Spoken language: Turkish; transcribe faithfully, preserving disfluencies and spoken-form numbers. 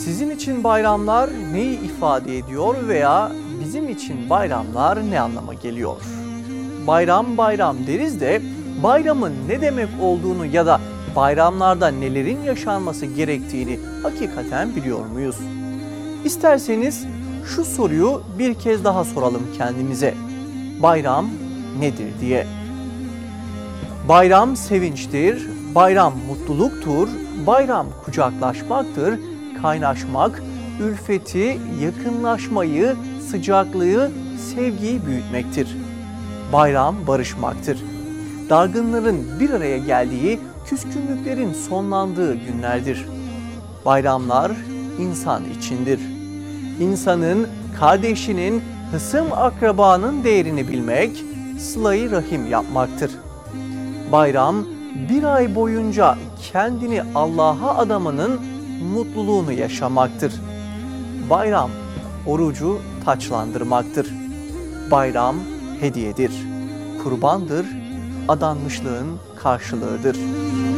Sizin için bayramlar neyi ifade ediyor veya bizim için bayramlar ne anlama geliyor? Bayram bayram deriz de bayramın ne demek olduğunu ya da bayramlarda nelerin yaşanması gerektiğini hakikaten biliyor muyuz? İsterseniz şu soruyu bir kez daha soralım kendimize. Bayram nedir diye. Bayram sevinçtir, bayram mutluluktur, bayram kucaklaşmaktır, kaynaşmak, ülfeti, yakınlaşmayı, sıcaklığı, sevgiyi büyütmektir. Bayram barışmaktır. Dargınların bir araya geldiği, küskünlüklerin sonlandığı günlerdir. Bayramlar insan içindir. İnsanın, kardeşinin, hısım akrabanın değerini bilmek, sıla-i rahim yapmaktır. Bayram bir ay boyunca kendini Allah'a adamanın mutluluğunu yaşamaktır. Bayram orucu taçlandırmaktır. Bayram hediyedir, kurbandır, adanmışlığın karşılığıdır.